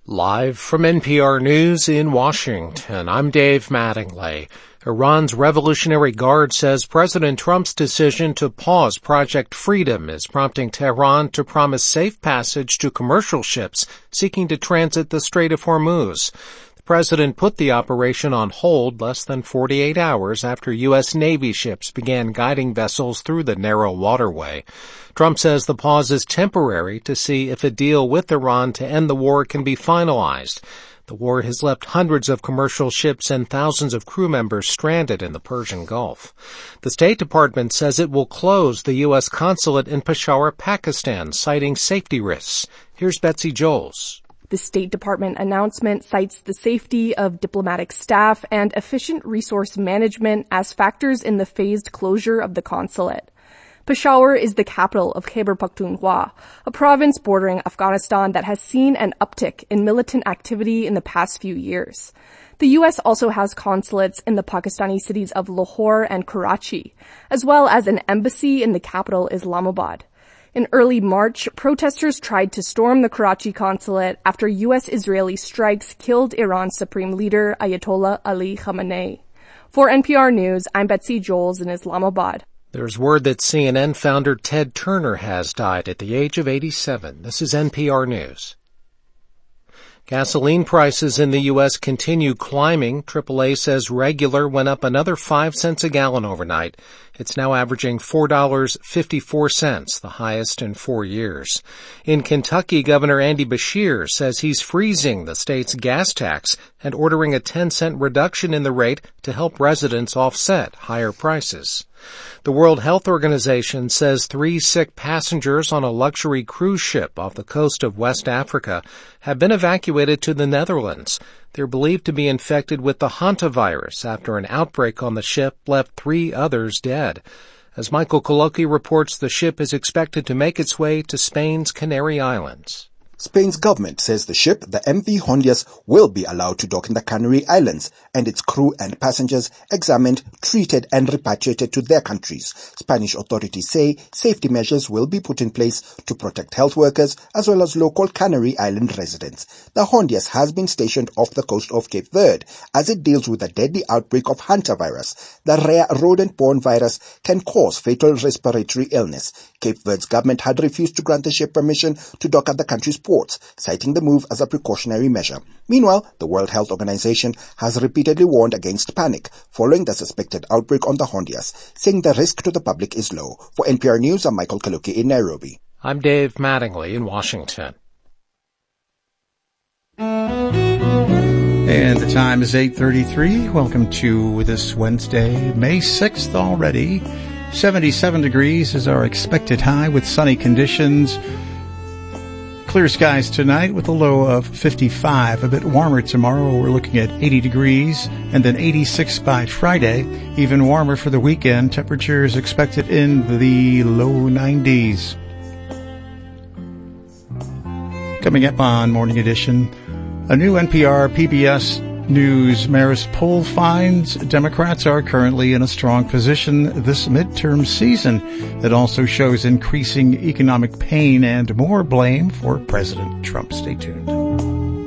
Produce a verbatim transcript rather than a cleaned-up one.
Live from N P R News in Washington, I'm Dave Mattingly. Iran's Revolutionary Guard says President Trump's decision to pause Project Freedom is prompting Tehran to promise safe passage to commercial ships seeking to transit the Strait of Hormuz. The president put the operation on hold less than forty-eight hours after U S Navy ships began guiding vessels through the narrow waterway. Trump says the pause is temporary to see if a deal with Iran to end the war can be finalized. The war has left hundreds of commercial ships and thousands of crew members stranded in the Persian Gulf. The State Department says it will close the U S consulate in Peshawar, Pakistan, citing safety risks. Here's Betsy Joels. The State Department announcement cites the safety of diplomatic staff and efficient resource management as factors in the phased closure of the consulate. Peshawar is the capital of Khyber Pakhtunkhwa, a province bordering Afghanistan that has seen an uptick in militant activity in the past few years. The U S also has consulates in the Pakistani cities of Lahore and Karachi, as well as an embassy in the capital Islamabad. In early March, protesters tried to storm the Karachi consulate after U S-Israeli strikes killed Iran's supreme leader Ayatollah Ali Khamenei. For N P R News, I'm Betsy Joels in Islamabad. There's word that C N N founder Ted Turner has died at the age of eighty-seven. This is N P R News. Gasoline prices in the U S continue climbing. triple A says regular went up another five cents a gallon overnight. It's now averaging four dollars and fifty-four cents, the highest in four years. In Kentucky, Governor Andy Beshear says he's freezing the state's gas tax and ordering a ten cent reduction in the rate to help residents offset higher prices. The World Health Organization says three sick passengers on a luxury cruise ship off the coast of West Africa have been evacuated to the Netherlands. They're believed to be infected with the hantavirus after an outbreak on the ship left three others dead. As Michael Coloki reports, the ship is expected to make its way to Spain's Canary Islands. Spain's government says the ship, the M V Hondias, will be allowed to dock in the Canary Islands and its crew and passengers examined, treated and repatriated to their countries. Spanish authorities say safety measures will be put in place to protect health workers as well as local Canary Island residents. The Hondias has been stationed off the coast of Cape Verde as it deals with a deadly outbreak of hantavirus. The rare rodent-borne virus can cause fatal respiratory illness. Cape Verde's government had refused to grant the ship permission to dock at the country's ports, citing the move as a precautionary measure. Meanwhile, the World Health Organization has repeatedly warned against panic following the suspected outbreak on the Hondias, saying the risk to the public is low. For N P R News, I'm Michael Kaluki in Nairobi. I'm Dave Mattingly in Washington. And the time is eight thirty-three. Welcome to this Wednesday, May sixth already. seventy-seven degrees is our expected high with sunny conditions. Clear skies tonight with a low of fifty-five. A bit warmer tomorrow. We're looking at eighty degrees and then eighty-six by Friday. Even warmer for the weekend. Temperatures expected in the low nineties. Coming up on Morning Edition, a new N P R P B S News Marist poll finds Democrats are currently in a strong position this midterm season. It also shows increasing economic pain and more blame for President Trump. Stay tuned.